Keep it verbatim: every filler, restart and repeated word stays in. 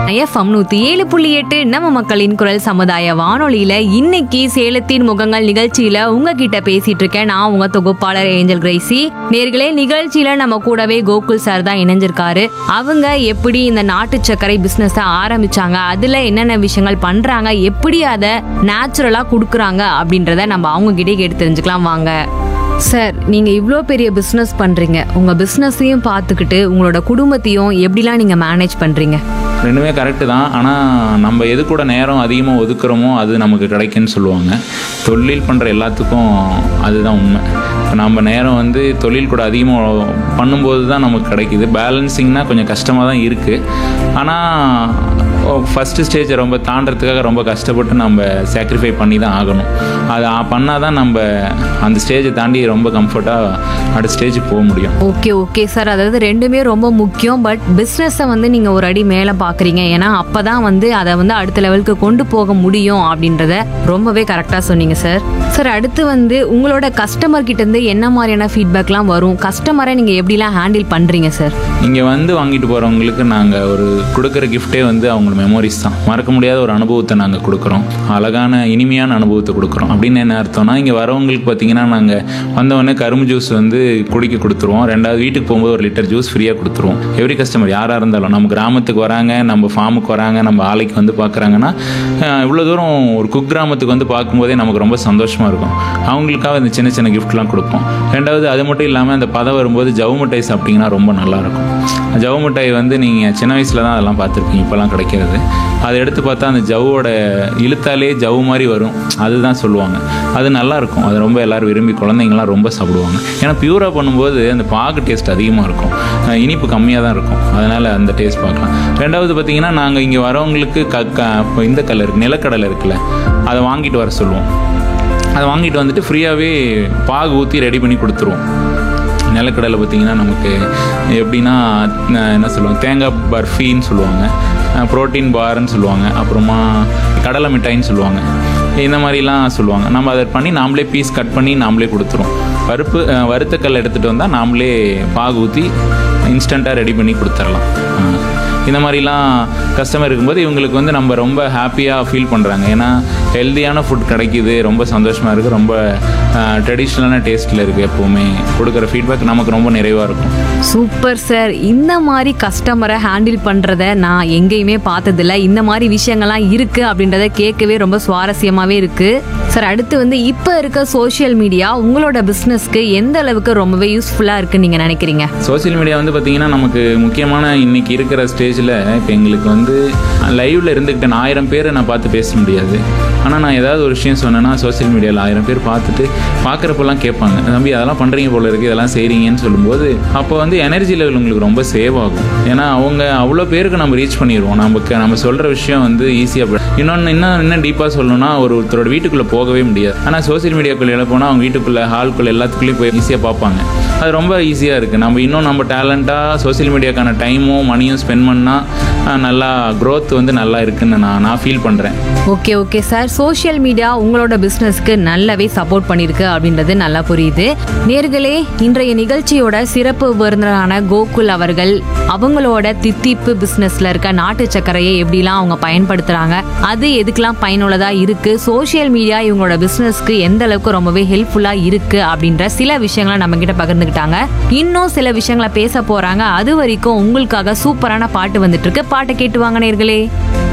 FM நூத்தி ஏழு புள்ளி எட்டு நம்ம மக்களின் குரல் சமுதாய வானொலியில இன்னைக்கு சேலத்தின் முகங்கள் நிகழ்ச்சியில உங்ககிட்ட பேசிட்டு இருக்கேன். நான் உங்க தொகுப்பாளர் ஏஞ்சல் கிரேசி. நேர்களே, நிகழ்ச்சியில நம்ம கூடவே கோகுல் சார் தான் இணைஞ்சிருக்காரு. அவங்க எப்படி இந்த நாட்டு சர்க்கரை பிசினஸ் ஆரம்பிச்சாங்க, அதுல என்னென்ன விஷயங்கள் பண்றாங்க, எப்படி அதை நேச்சுரலா குடுக்குறாங்க அப்படின்றத நம்ம அவங்க கிட்டே கேட்டு தெரிஞ்சுக்கலாம். வாங்க சார், நீங்க இவ்வளோ பெரிய பிசினஸ் பண்றீங்க. உங்க பிசினஸையும் பார்த்துக்கிட்டு உங்களோட குடும்பத்தையும் எப்படிலாம் நீங்க மேனேஜ் பண்றீங்க? ரெண்டுமே கரெக்டு தான். ஆனால் நம்ம எது கூட நேரம் அதிகமாக ஒதுக்குறோமோ அது நமக்கு கிடைக்குன்னு சொல்லுவாங்க. தொழில் பண்ணுற எல்லாத்துக்கும் அதுதான் உண்மை. இப்போ நம்ம நேரம் வந்து தொழில் கூட அதிகமாக பண்ணும்போது தான் நமக்கு கிடைக்கிது. பேலன்சிங்னா கொஞ்சம் கஷ்டமாக தான் இருக்குது. ஆனால் ஃபஸ்ட்டு ஸ்டேஜை ரொம்ப தாண்டறதுக்காக ரொம்ப கஷ்டப்பட்டு நம்ம சாக்ரிஃபை பண்ணி தான் ஆகணும். அதை பண்ணால் தான் நம்ம அந்த ஸ்டேஜை தாண்டி ரொம்ப கம்ஃபர்ட்டாக அடுத்த ஸ்டேஜுக்கு போக முடியும். ஓகே ஓகே சார், அதாவது ரெண்டுமே ரொம்ப முக்கியம். பட் பிஸ்னஸை வந்து நீங்கள் ஒரு அடி மேலே பார்க்குறீங்க. ஏன்னா அப்போ தான் வந்து அதை வந்து அடுத்த லெவலுக்கு கொண்டு போக முடியும் அப்படின்றத ரொம்பவே கரெக்டாக சொன்னீங்க சார். சார், அடுத்து வந்து உங்களோட கஸ்டமர் கிட்டேருந்து என்ன மாதிரியான ஃபீட்பேக்லாம் வரும்? கஸ்டமரை நீங்கள் எப்படிலாம் ஹேண்டில் பண்ணுறீங்க சார்? இங்கே வந்து வாங்கிட்டு போகிறவங்களுக்கு நாங்கள் ஒரு கொடுக்குற கிஃப்டே வந்து அவங்க மெமரிஸ் தான். மறக்க முடியாத ஒரு அனுபவத்தை நாங்கள் கொடுக்குறோம். அழகான இனிமையான அனுபவத்தை கொடுக்குறோம். அப்படின்னு என்ன அர்த்தம்னா, இங்கே வரவங்களுக்கு பார்த்தீங்கன்னா நாங்கள் வந்தவொடனே கரும்பு ஜூஸ் வந்து குடிக்க கொடுத்துருவோம். ரெண்டாவது வீட்டுக்கு போகும்போது ஒரு லிட்டர் ஜூஸ் ஃப்ரீயாக கொடுத்துருவோம். எவ்ரி கஸ்டமர் யாராக இருந்தாலும் நம்ம கிராமத்துக்கு வராங்க, நம்ம ஃபார்முக்கு வராங்க, நம்ம ஆலைக்கு வந்து பார்க்குறாங்கன்னா, இவ்வளோ தூரம் ஒரு குக் கிராமத்துக்கு வந்து பார்க்கும்போதே நமக்கு ரொம்ப சந்தோஷமாக இருக்கும். அவங்களுக்காக இந்த சின்ன சின்ன கிஃப்ட்லாம் கொடுப்போம். ரெண்டாவது அது மட்டும் இல்லாமல் அந்த பதம் வரும்போது ஜவு மிட்டாய் சாப்பிட்டிங்கன்னா ரொம்ப நல்லாயிருக்கும். ஜவு மிட்டாய் வந்து நீங்கள் சின்ன வயசில் தான் அதெல்லாம் பார்த்துருப்பீங்க, இப்போலாம் கிடைக்கிறது. அதை எடுத்து பார்த்தா அந்த ஜவ்வோட இழுத்தாலே ஜவு மாதிரி வரும், அதுதான் சொல்லுவாங்க. அது நல்லாயிருக்கும். அது ரொம்ப எல்லோரும் விரும்பி குழந்தைங்களாம் ரொம்ப சாப்பிடுவாங்க. ஏன்னா பியூராக பண்ணும்போது அந்த பாகு டேஸ்ட் அதிகமாக இருக்கும், இனிப்பு கம்மியாக தான் இருக்கும். அதனால் அந்த டேஸ்ட் பார்க்கலாம். ரெண்டாவது பார்த்திங்கன்னா, நாங்கள் இங்கே வரவங்களுக்கு க இப்போ இந்த கலர் நிலக்கடலை இருக்குல்ல, அதை வாங்கிட்டு வர சொல்லுவோம். அதை வாங்கிட்டு வந்துட்டு ஃப்ரீயாகவே பாகு ஊற்றி ரெடி பண்ணி கொடுத்துருவோம். நிலக்கடலை பார்த்திங்கன்னா நமக்கு எப்படின்னா என்ன சொல்லுவாங்க, தேங்காய் பர்ஃபின்னு சொல்லுவாங்க, ப்ரோட்டீன் பார்ன்னு சொல்லுவாங்க, அப்புறமா கடலை மிட்டாயின்னு சொல்லுவாங்க. இந்த மாதிரிலாம் சொல்லுவாங்க. நம்ம அதை பண்ணி நாமளே பீஸ் கட் பண்ணி நாமளே கொடுத்துருவோம். பருப்பு வறுத்தக்கல் எடுத்துகிட்டு வந்தால் நாமளே பாகு ஊற்றி இன்ஸ்டண்ட்டாக ரெடி பண்ணி கொடுத்துடலாம். இந்த மாதிரிலாம் கஸ்டமர் இருக்கும்போது இவங்களுக்கு வந்து நம்ம ரொம்ப ஹாப்பியாக ஃபீல் பண்ணுறாங்க. ஏன்னா ஹெல்த்தியான ஃபுட் கிடைக்கிது, ரொம்ப சந்தோஷமாக இருக்குது, ரொம்ப ட்ரெடிஷ்னலான டேஸ்ட்டில் இருக்குது. எப்போவுமே கொடுக்குற ஃபீட்பேக் நமக்கு ரொம்ப நிறைவாக இருக்கும். Super sir. இந்த மாதிரி கஸ்டமரை ஹேண்டில் பண்ணுறத நான் எங்கேயுமே பார்த்ததில்ல. இந்த மாதிரி விஷயங்கள்லாம் இருக்குது அப்படின்றத கேட்கவே ரொம்ப சுவாரஸ்யமாகவே இருக்குது சார். அடுத்து வந்து இப்போ இருக்க சோஷியல் மீடியா உங்களோட பிஸ்னஸ்க்கு எந்த அளவுக்கு ரொம்பவே யூஸ்ஃபுல்லாக இருக்குன்னு நீங்கள் நினைக்கிறீங்க? சோஷியல் மீடியா வந்து பார்த்திங்கன்னா நமக்கு முக்கியமான இன்றைக்கி இருக்கிற ஸ்டேஜில் இப்போ எங்களுக்கு வந்து லைவில் இருந்துக்கிட்ட நான் ஆயிரம் பேரை நான் பார்த்து பேச முடியாது. ஆனால் நான் ஏதாவது ஒரு விஷயம் சொன்னேன்னா சோஷியல் மீடியாவில் ஆயிரம் பேர் பார்த்துட்டு பார்க்குறப்பெல்லாம் கேட்பாங்க, தம்பி அதெல்லாம் பண்ணுறீங்க போல இருக்குது, இதெல்லாம் செய்கிறீங்கன்னு சொல்லும்போது அப்போ வந்து எனர்ஜி லெவல் உங்களுக்கு ரொம்ப சேவ் ஆகும். ஏன்னா அவங்க அவ்வளோ பேருக்கு நம்ம ரீச் பண்ணிடுவோம். நமக்கு நம்ம சொல்கிற விஷயம் வந்து ஈஸியாக. இன்னொன்று இன்னும் இன்னும் டீப்பாக சொல்லணும்னா, ஒரு ஒருத்தரோட வீட்டுக்குள்ளே போகவே முடியாது. ஆனால் சோஷியல் மீடியாக்குள்ளே போனால் அவங்க வீட்டுக்குள்ளே ஹால்குள்ளே எல்லாத்துக்குள்ளேயும் போய் ஈஸியாக பார்ப்பாங்க. அது ரொம்ப ஈஸியாக இருக்குது. நம்ம இன்னும் நம்ம டேலண்ட்டாக சோஷியல் மீடியாக்கான டைமும் மணியும் ஸ்பெண்ட் பண்ணால் நல்லா க்ரோத் வந்து நல்லா இருக்குன்னு நான் நான் ஃபீல் பண்ணுறேன். Okay okay sir, social media உங்களோட பிஸ்னஸ்க்கு நல்லாவே சப்போர்ட் பண்ணியிருக்கு அப்படின்றது நல்லா புரியுது. நேர்களே, இன்றைய நிகழ்ச்சியோட சிறப்பு விருந்தினரான கோகுல் அவர்கள் அவங்களோட தித்திப்பு பிஸ்னஸில் இருக்க நாட்டு சர்க்கரையை எப்படிலாம் அவங்க பயன்படுத்துகிறாங்க, அது எதுக்கெல்லாம் பயனுள்ளதாக இருக்குது, சோஷியல் மீடியா இவங்களோட பிஸ்னஸ்க்கு எந்த அளவுக்கு ரொம்பவே ஹெல்ப்ஃபுல்லாக இருக்குது அப்படின்ற சில விஷயங்களை நம்ம கிட்ட பகிர்ந்துக்கிட்டாங்க. இன்னும் சில விஷயங்களை பேச போகிறாங்க. அது வரைக்கும் உங்களுக்காக சூப்பரான பாட்டு வந்துட்டு இருக்கு. பாட்டை கேட்டு வாங்க நேர்களே.